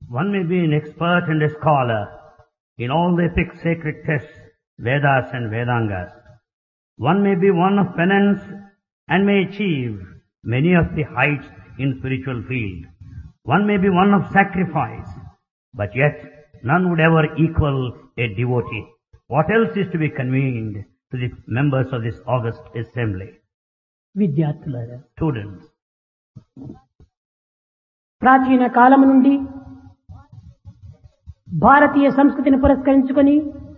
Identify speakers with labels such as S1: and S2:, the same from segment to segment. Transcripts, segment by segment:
S1: One may be an expert and a scholar in all the epic sacred texts, Vedas and Vedangas. One may be one of penance and may achieve many of the heights in spiritual field. One may be one of sacrifice, but yet none would ever equal a devotee. What else is to be convened to the members of this august assembly?
S2: విద్యార్థులారా,
S1: Students,
S2: ప్రాచీన కాలం నుండి భారతీయ సంస్కృతిని పురస్కరించుకొని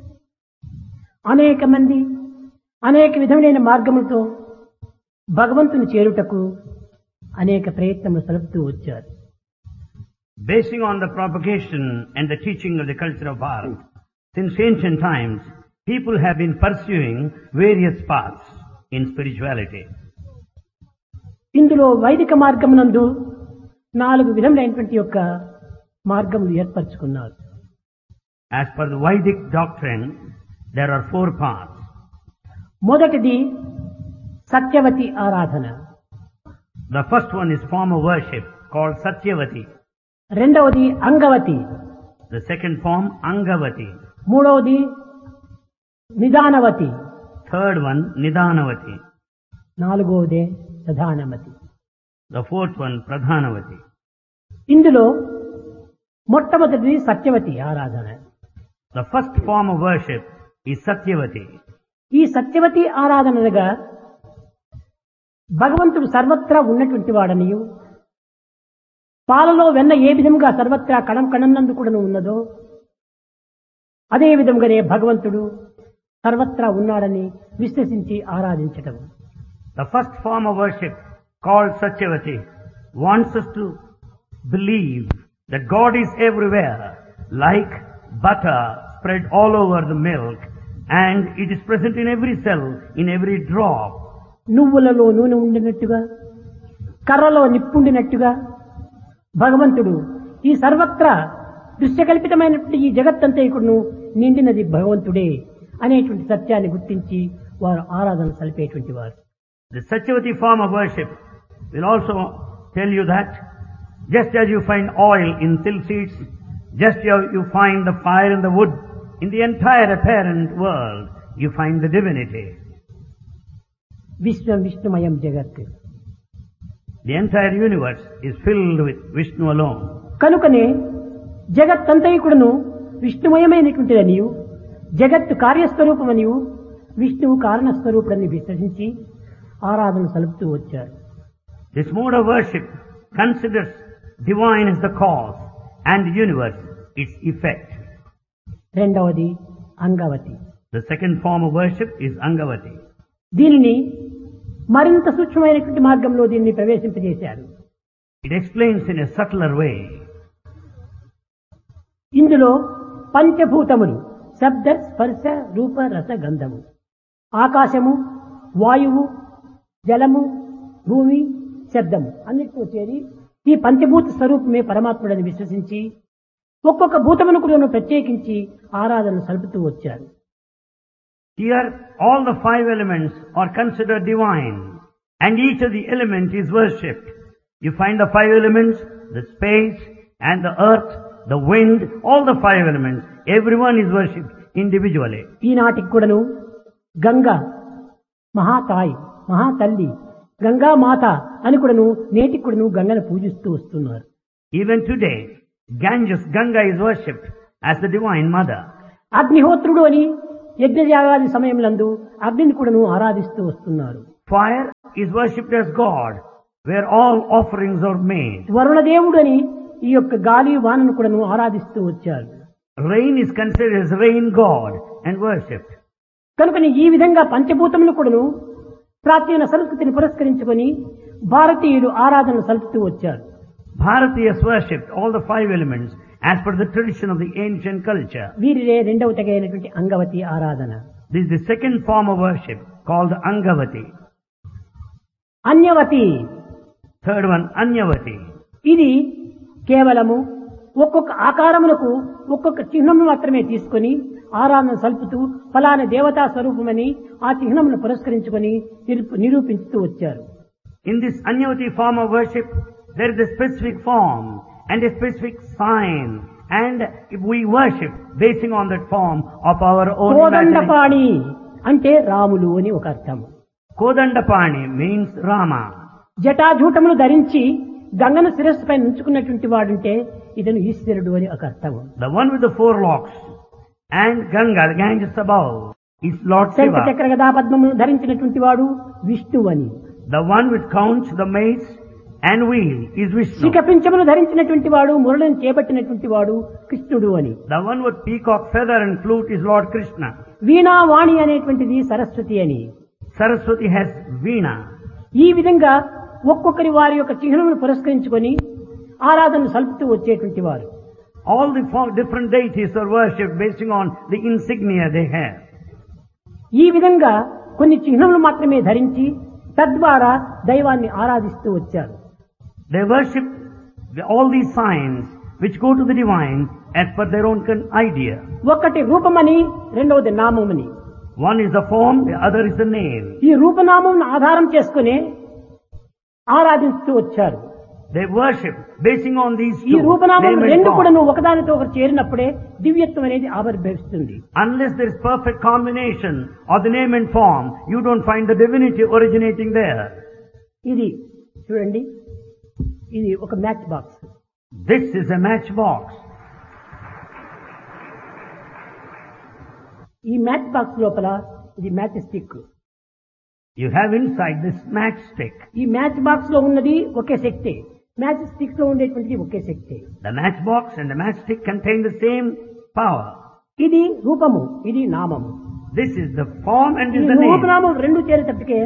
S2: అనేక మంది అనేక విధములైన మార్గములతో భగవంతుని చేరుటకు అనేక ప్రయత్నములు సలుపుతూ వచ్చారు.
S1: basing on the propagation and the teaching of the culture of Bharat, since ancient times, people have been pursuing various paths in spirituality.
S2: ఇందులో వైదిక మార్గమునందు 4 విధములైనటువంటి యొక్క మార్గములు ఏర్పరచుకున్నారు.
S1: As per the Vedic doctrine, there are 4 paths.
S2: మొదటిది సత్యవతి ఆరాధన,
S1: The first one is form of worship called Satyavati.
S2: రెండవది Angavati,
S1: The second form, Angavati.
S2: మూడవది నిదానవతి,
S1: Third one, Nidanavati.
S2: నాలుగవదే ప్రధానమతి.
S1: The fourth one, Pradhanavati.
S2: ఇందులో మొట్టమొదటిది సత్యవతి ఆరాధన.
S1: The first form of worship is Satyavati.
S2: ఈ సత్యవతి ఆరాధనగా భగవంతుడు సర్వత్రా ఉన్నటువంటి వాడనియు, పాలలో వెన్న ఏ విధంగా సర్వత్రా కణం కణంనందు కూడా ఉన్నదో అదే విధంగానే భగవంతుడు సర్వత్రా ఉన్నాడని విశ్వసించి ఆరాధించటం.
S1: The first form of worship called Satyavati wants us to believe that God is everywhere, like butter spread all over the milk, and it is present in every cell, in every drop.
S2: నువ్వులలో నూనె ఉండినట్టుగా, కర్రలో నిప్పుండినట్టుగా భగవంతుడు ఈ సర్వత్రా దృశ్యకల్పితమైనటువంటి ఈ జగత్తంతైకుడును నిండినది భగవంతుడే అనేటువంటి సత్యాన్ని గుర్తించి వారు ఆరాధన సలిపేటువంటి వారు.
S1: The Satyavati form of worship will also tell you that just as you find oil in silk seeds, just as you find the fire in the wood, in the entire apparent world, you find the divinity.
S2: విశ్వం విష్ణుమయం జగత్.
S1: The entire universe is filled with Vishnu alone.
S2: కనుకనే జగత్తంతైకుడును విష్ణుమయమైనటువంటిదనియు, జగత్తు కార్యస్వరూపమనియు, విష్ణువు కారణస్వరూపుడని విశ్వసించి ఆరాధన సలుపుతూ వచ్చారు.
S1: This mode of worship considers divine as the cause and the universe its effect.
S2: రెండవది Angavati.
S1: The second form of worship is Angavati.
S2: దీనిని మరింత సూక్ష్మమైనటువంటి మార్గంలో దీన్ని ప్రవేశింపజేశారు.
S1: It explains in a subtler way.
S2: ఇందులో పంచభూతములు శబ్ద స్పర్శ రూప రస గంధము, ఆకాశము, వాయువు, జలము, భూమి, శబ్దము అన్నిటితో చేరి ఈ పంచభూత స్వరూపమే పరమాత్ముడని విశ్వసించి ఒక్కొక్క భూతమును కూడా ప్రత్యేకించి ఆరాధన సలుపుతూ వచ్చారు.
S1: Here all the 5 elements are considered divine and each of the element is worshipped. You find the 5 elements, the space and the earth, the wind, all the 5 elements, everyone is worshipped individually.
S2: ఈనాటికి కూడాను గంగా మహాతాయి, మహాతల్లి, గంగా మాత అని కూడాను నేటికి కూడాను గంగను పూజిస్తూ వస్తున్నారు.
S1: Even today, Ganges, Ganga is worshipped as the divine mother.
S2: అగ్నిహోత్రుడు అని యజ్ఞయాగాది సమయములందు అగ్నిని కూడాను ఆరాధిస్తూ వస్తున్నారు.
S1: Fire is worshipped as God, where all offerings are made.
S2: వరుణదేవుడు అని ఈ యొక్క గాలి వానను కూడాను ఆరాధిస్తూ వచ్చారు.
S1: Rain is considered as rain god and worshipped.
S2: కనుకని ఈ విధంగా పంచభూతములు కూడాను ప్రాచీన సంస్కృతిని పురస్కరించుకొని భారతీయులు ఆరాధన సలుపుతూ వచ్చారు.
S1: Bharatiyas worshipped all the 5 elements as per the tradition of the ancient culture.
S2: వీరినే రెండవ తెగైనటువంటి అంగవతి ఆరాధన.
S1: This is the second form of worship called Angavati.
S2: అన్యవతి,
S1: Third one, Anyavati.
S2: ఇది కేవలము ఒక్కొక్క ఆకారములకు ఒక్కొక్క చిహ్నమును మాత్రమే తీసుకొని ఆరాధన సల్పుతూ ఫలానా దేవతా స్వరూపమని ఆ చిహ్నమును పురస్కరించుకొని నిరూపించుతూ వచ్చారు.
S1: In this Anyavati form of worship, there is a specific form and a specific sign. And if we worship basing on that form of our own imagination.
S2: Kodandapani అంటే రాములు అని ఒక అర్థం.
S1: Kodandapani means Rama.
S2: జటాజూటములు ధరించి గంగను శిరస్సుపై నుంచుకున్నటువంటి వాడుంటే ఇతను ఈశ్వరుడు అని ఒక అర్థం.
S1: The one with the four locks and Ganga, the Ganges above, is Lord
S2: శంఖ
S1: Shiva.
S2: చక్ర గదా పద్మములు ధరించినటువంటి వాడు విష్ణువు అని.
S1: The one with conch, the mace and wheel is Vishnu.
S2: శిఖపించములు ధరించినటువంటి వాడు మురళిని చేపట్టినటువంటి వాడు కృష్ణుడు అని.
S1: The one with peacock feather and flute is Lord Krishna.
S2: వీణా వాణి అనేటువంటిది సరస్వతి అని.
S1: Saraswati has Veena.
S2: ఈ విధంగా ఒక్కొక్కరి వారి యొక్క చిహ్నమును పురస్కరించుకొని ఆరాధనను సల్పుతూ వచ్చేటువంటి వారు.
S1: All the four different deities are worshipped basing on the insignia they have.
S2: ఈ విధంగా కొన్ని చిహ్నములు మాత్రమే ధరించి తద్వారా దైవాన్ని ఆరాధిస్తూ వచ్చారు.
S1: They worship all these signs which go to the divine as per their own idea.
S2: ఒకటి రూపమని, రెండవది నామమని.
S1: One is the form, the other is the name.
S2: ఈ రూపనామమును ఆధారం చేసుకుని ఆరాధిస్తూ వచ్చారు.
S1: They worship basing on these
S2: ఈ
S1: two,
S2: రూపనామం
S1: name and
S2: రెండు కూడా
S1: form.
S2: ఒకదానితో ఒకటి చేరినప్పుడే దివ్యత్వం అనేది ఆవిర్భవిస్తుంది.
S1: Unless there is perfect combination of the name and form, you don't find the divinity originating there.
S2: ఇది చూడండి, ఇది ఒక match box.
S1: This is a matchbox.
S2: ఈ మ్యాచ్ బాక్స్ లోపల ఇది match stick.
S1: You have inside this matchstick.
S2: ఈ match box లో ఉన్నది ఒకే శక్తి, మ్యాచ్ స్టిక్ లో ఉండేటువంటిది ఒకే శక్తి.
S1: The matchbox and the matchstick contain the same power.
S2: ఇది రూపము, ఇది నామము.
S1: This is the form and
S2: ఈ
S1: is the name.
S2: రూపనామం రెండు చేరేటప్పటికే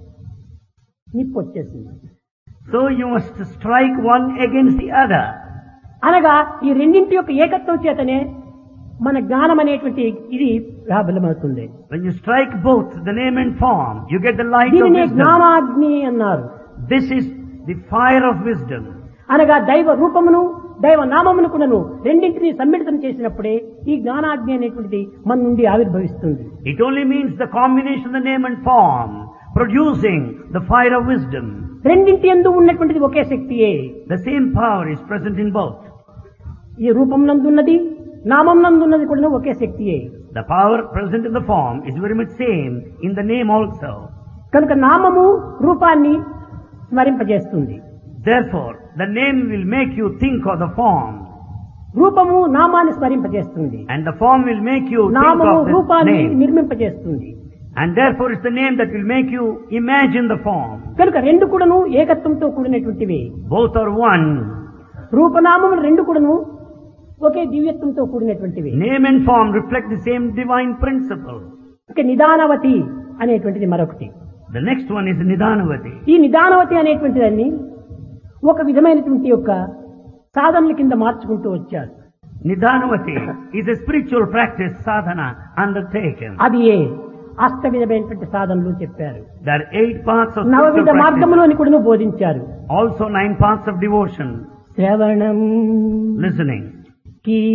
S2: నిప్పు వచ్చేసింది.
S1: So you must strike one against the other.
S2: అనగా ఈ రెండింటి యొక్క ఏకత్వం చేతనే మన జ్ఞానం అనేటువంటి ఇది ప్రాబలమవుతుంది.
S1: When you strike both the name and form, you get the light of
S2: దీనినే
S1: wisdom.
S2: జ్ఞానాగ్ని అన్నారు.
S1: This is the fire of wisdom.
S2: అనగా దైవ రూపమును దైవ నామమును కూడాను రెండింటినీ సమ్మిళితం చేసినప్పుడే ఈ జ్ఞానాగ్ని అనేటువంటిది మన నుండి ఆవిర్భవిస్తుంది.
S1: It only means the combination of the name and form, producing the fire of wisdom.
S2: రెండింటి యందు ఉన్నటువంటిది ఒకే శక్తియే.
S1: The same power is present in both.
S2: ఈ రూపం నందున్నది నామం నందున్నది కూడా ఒకే శక్తియే.
S1: The power present in the form is very much same in the name also.
S2: కనుక నామము రూపాన్ని స్మరింపజేస్తుంది.
S1: Therefore, the name will make you think of the form.
S2: రూపము నామాన్ని స్మరింపజేస్తుంది.
S1: And the form will make you think
S2: నామము
S1: of the
S2: రూపాన్ని
S1: name.
S2: నిర్మింపజేస్తుంది.
S1: And therefore it's the name that will make you imagine the form.
S2: కనుక రెండు కూడాను ఏకత్వంతో కూడినటువంటివి.
S1: Both are one.
S2: రూపనామములు రెండు కూడాను ఒకే దివ్యత్వంతో కూడినటువంటివి.
S1: Name and form reflect the same divine principle.
S2: ఇక నిదానవతి అనేటువంటిది మరొకటి.
S1: The next one is Nidanavati.
S2: ఈ నిదానవతి అనేటువంటి దాన్ని ఒక విధమైనటువంటి యొక్క సాధనల కింద మార్చుకుంటూ వచ్చారు.
S1: Nidanavati is a spiritual practice sadhana undertaken.
S2: అది అష్టవిధమైనటువంటి సాధనలు చెప్పారు.
S1: There are 8 parts of
S2: నవవిధ
S1: spiritual practice.
S2: మార్గములు కూడా బోధించారు.
S1: Also 9 parts of devotion.
S2: శ్రవణం,
S1: Listening,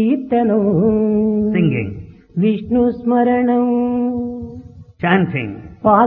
S2: కీర్తనం,
S1: singing,
S2: విష్ణు స్మరణం,
S1: chanting,